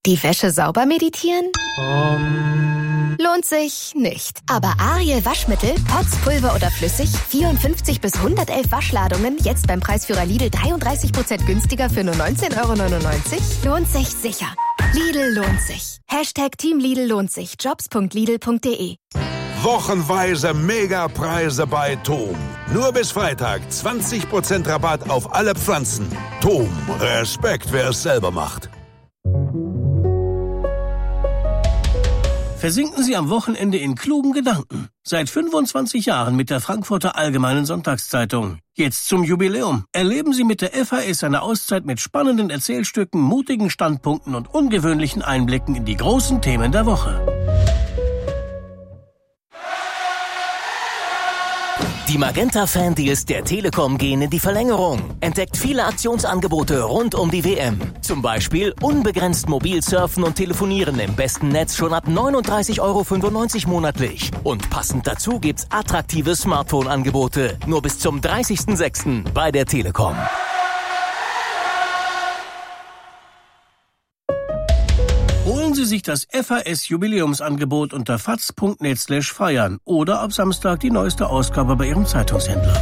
Die Wäsche sauber meditieren? Lohnt sich nicht. Aber Ariel Waschmittel, Pods, Pulver oder flüssig, 54 bis 111 Waschladungen, jetzt beim Preisführer Lidl 33% günstiger für nur 19,99 €? Lohnt sich sicher. Lidl lohnt sich. Team Lidl lohnt sich. Jobs.lidl.de. Wochenweise Megapreise bei TOM. Nur bis Freitag 20% Rabatt auf alle Pflanzen. TOM, Respekt, wer es selber macht. Versinken Sie am Wochenende in klugen Gedanken. Seit 25 Jahren mit der Frankfurter Allgemeinen Sonntagszeitung. Jetzt zum Jubiläum. Erleben Sie mit der FAS eine Auszeit mit spannenden Erzählstücken, mutigen Standpunkten und ungewöhnlichen Einblicken in die großen Themen der Woche. Die Magenta-Fan-Deals der Telekom gehen in die Verlängerung. Entdeckt viele Aktionsangebote rund um die WM. Zum Beispiel unbegrenzt mobil surfen und telefonieren im besten Netz schon ab 39,95 € monatlich. Und passend dazu gibt's attraktive Smartphone-Angebote. Nur bis zum 30.06. bei der Telekom. Holen Sie sich das FAS-Jubiläumsangebot unter faz.net/feiern oder ab Samstag die neueste Ausgabe bei Ihrem Zeitungshändler.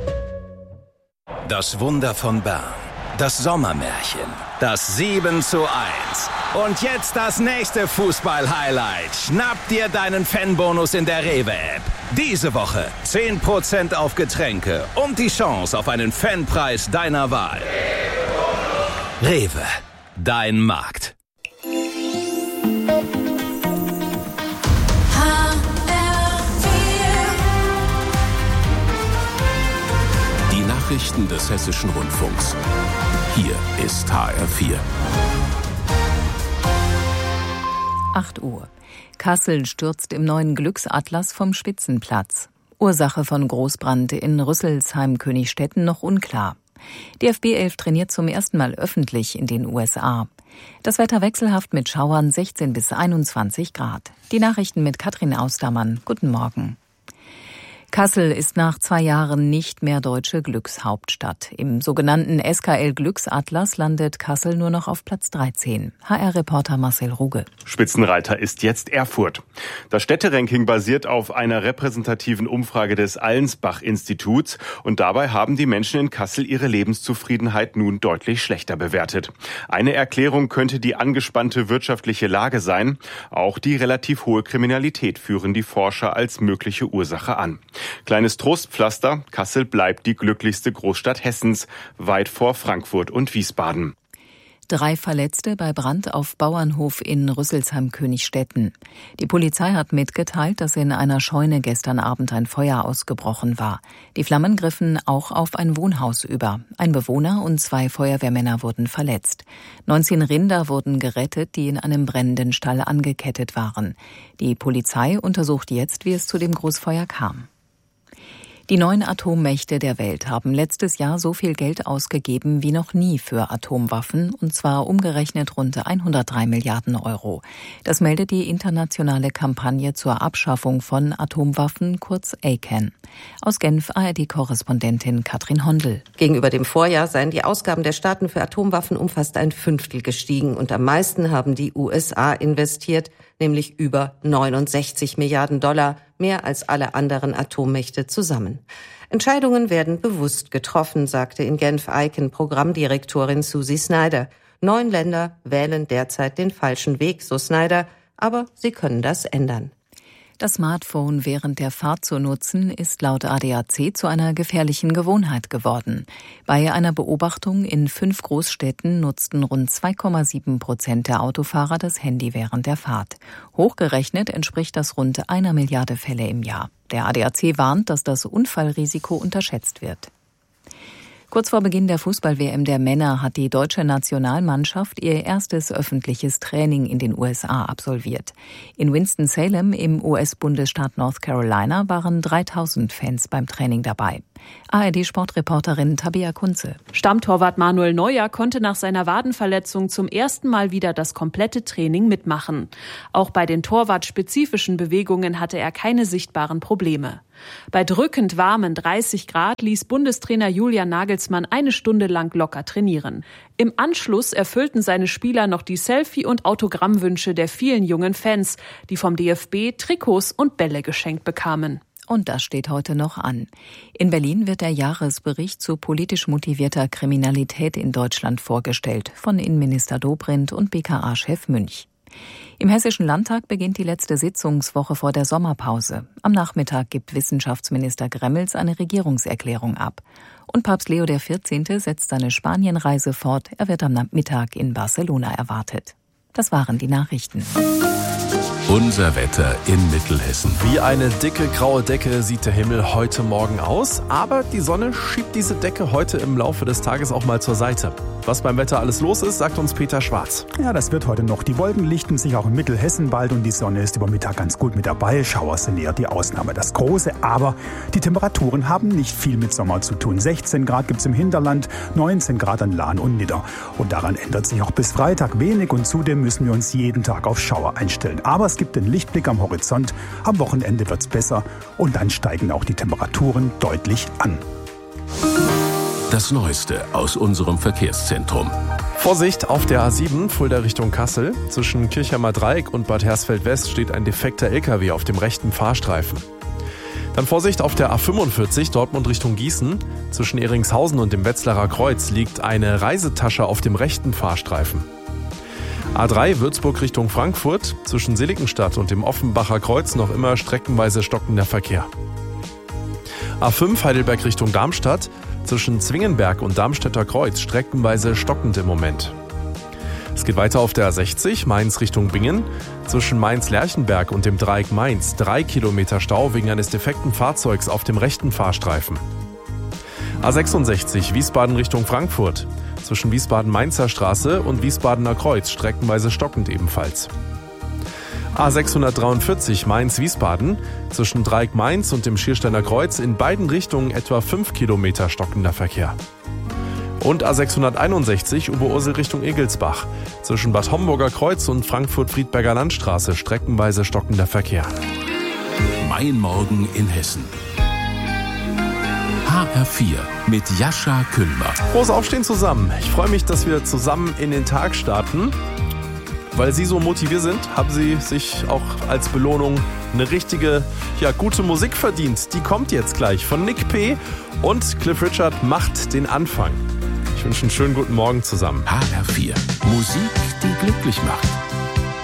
Das Wunder von Bern. Das Sommermärchen. Das 7:1. Und jetzt das nächste Fußball-Highlight. Schnapp dir deinen Fanbonus in der Rewe-App. Diese Woche 10% auf Getränke und die Chance auf einen Fanpreis deiner Wahl. Rewe. Dein Markt. Die Nachrichten des Hessischen Rundfunks. Hier ist HR4. 8 Uhr. Kassel stürzt im neuen Glücksatlas vom Spitzenplatz. Ursache von Großbrand in Rüsselsheim-Königstetten noch unklar. DFB 11 trainiert zum ersten Mal öffentlich in den USA. Das Wetter wechselhaft mit Schauern 16 bis 21 Grad. Die Nachrichten mit Katrin Austermann. Guten Morgen. Kassel ist nach 2 Jahren nicht mehr deutsche Glückshauptstadt. Im sogenannten SKL-Glücksatlas landet Kassel nur noch auf Platz 13. HR-Reporter Marcel Ruge. Spitzenreiter ist jetzt Erfurt. Das Städteranking basiert auf einer repräsentativen Umfrage des Allensbach-Instituts. Und dabei haben die Menschen in Kassel ihre Lebenszufriedenheit nun deutlich schlechter bewertet. Eine Erklärung könnte die angespannte wirtschaftliche Lage sein. Auch die relativ hohe Kriminalität führen die Forscher als mögliche Ursache an. Kleines Trostpflaster, Kassel bleibt die glücklichste Großstadt Hessens, weit vor Frankfurt und Wiesbaden. 3 Verletzte bei Brand auf Bauernhof in Rüsselsheim-Königstetten. Die Polizei hat mitgeteilt, dass in einer Scheune gestern Abend ein Feuer ausgebrochen war. Die Flammen griffen auch auf ein Wohnhaus über. Ein Bewohner und 2 Feuerwehrmänner wurden verletzt. 19 Rinder wurden gerettet, die in einem brennenden Stall angekettet waren. Die Polizei untersucht jetzt, wie es zu dem Großfeuer kam. Die 9 Atommächte der Welt haben letztes Jahr so viel Geld ausgegeben wie noch nie für Atomwaffen, und zwar umgerechnet rund 103 Milliarden €. Das meldet die internationale Kampagne zur Abschaffung von Atomwaffen, kurz ACAN. Aus Genf ARD-Korrespondentin Katrin Hondel. Gegenüber dem Vorjahr seien die Ausgaben der Staaten für Atomwaffen um fast 1/5 gestiegen und am meisten haben die USA investiert, nämlich über 69 Milliarden $, mehr als alle anderen Atommächte zusammen. Entscheidungen werden bewusst getroffen, sagte in Genf ICAN-Programmdirektorin Susie Snyder. 9 Länder wählen derzeit den falschen Weg, so Snyder, aber sie können das ändern. Das Smartphone während der Fahrt zu nutzen, ist laut ADAC zu einer gefährlichen Gewohnheit geworden. Bei einer Beobachtung in 5 Großstädten nutzten rund 2,7% der Autofahrer das Handy während der Fahrt. Hochgerechnet entspricht das rund 1 Milliarde Fälle im Jahr. Der ADAC warnt, dass das Unfallrisiko unterschätzt wird. Kurz vor Beginn der Fußball-WM der Männer hat die deutsche Nationalmannschaft ihr erstes öffentliches Training in den USA absolviert. In Winston-Salem im US-Bundesstaat North Carolina waren 3000 Fans beim Training dabei. ARD-Sportreporterin Tabea Kunze. Stammtorwart Manuel Neuer konnte nach seiner Wadenverletzung zum ersten Mal wieder das komplette Training mitmachen. Auch bei den torwartspezifischen Bewegungen hatte er keine sichtbaren Probleme. Bei drückend warmen 30 Grad ließ Bundestrainer Julian Nagelsmann Nagelsmann eine Stunde lang locker trainieren. Im Anschluss erfüllten seine Spieler noch die Selfie- und Autogrammwünsche der vielen jungen Fans, die vom DFB Trikots und Bälle geschenkt bekamen. Und das steht heute noch an. In Berlin wird der Jahresbericht zu politisch motivierter Kriminalität in Deutschland vorgestellt von Innenminister Dobrindt und BKA-Chef Münch. Im Hessischen Landtag beginnt die letzte Sitzungswoche vor der Sommerpause. Am Nachmittag gibt Wissenschaftsminister Gremmels eine Regierungserklärung ab. Und Papst Leo XIV. Setzt seine Spanienreise fort. Er wird am Mittag in Barcelona erwartet. Das waren die Nachrichten. Unser Wetter in Mittelhessen. Wie eine dicke graue Decke sieht der Himmel heute Morgen aus, aber die Sonne schiebt diese Decke heute im Laufe des Tages auch mal zur Seite. Was beim Wetter alles los ist, sagt uns Peter Schwarz. Ja, das wird heute noch. Die Wolken lichten sich auch in Mittelhessen bald und die Sonne ist über Mittag ganz gut mit dabei. Schauer sind eher die Ausnahme. Das Große, aber die Temperaturen haben nicht viel mit Sommer zu tun. 16 Grad gibt's im Hinterland, 19 Grad an Lahn und Nidda. Und daran ändert sich auch bis Freitag wenig und zudem müssen wir uns jeden Tag auf Schauer einstellen. Aber es gibt den Lichtblick am Horizont. Am Wochenende wird's besser und dann steigen auch die Temperaturen deutlich an. Das Neueste aus unserem Verkehrszentrum. Vorsicht auf der A7 Fulda Richtung Kassel. Zwischen Kirchheimer Dreieck und Bad Hersfeld West steht ein defekter LKW auf dem rechten Fahrstreifen. Dann Vorsicht auf der A45 Dortmund Richtung Gießen. Zwischen Ehringshausen und dem Wetzlarer Kreuz liegt eine Reisetasche auf dem rechten Fahrstreifen. A3 Würzburg Richtung Frankfurt. Zwischen Seligenstadt und dem Offenbacher Kreuz noch immer streckenweise stockender Verkehr. A5 Heidelberg Richtung Darmstadt. Zwischen Zwingenberg und Darmstädter Kreuz streckenweise stockend im Moment. Es geht weiter auf der A60 Mainz Richtung Bingen. Zwischen Mainz-Lerchenberg und dem Dreieck Mainz 3 Kilometer Stau wegen eines defekten Fahrzeugs auf dem rechten Fahrstreifen. A66 Wiesbaden Richtung Frankfurt. Zwischen Wiesbaden-Mainzer Straße und Wiesbadener Kreuz streckenweise stockend ebenfalls. A643 Mainz-Wiesbaden, zwischen Dreieck Mainz und dem Schiersteiner Kreuz in beiden Richtungen etwa 5 Kilometer stockender Verkehr. Und A661 Oberursel Richtung Egelsbach, zwischen Bad Homburger Kreuz und Frankfurt-Friedberger Landstraße streckenweise stockender Verkehr. Mein Morgen in Hessen. HR4 mit Jascha Küllmer. Frohes Aufstehen zusammen. Ich freue mich, dass wir zusammen in den Tag starten. Weil Sie so motiviert sind, haben Sie sich auch als Belohnung eine richtige, gute Musik verdient. Die kommt jetzt gleich von Nick P. und Cliff Richard macht den Anfang. Ich wünsche einen schönen guten Morgen zusammen. HR4. Musik, die glücklich macht.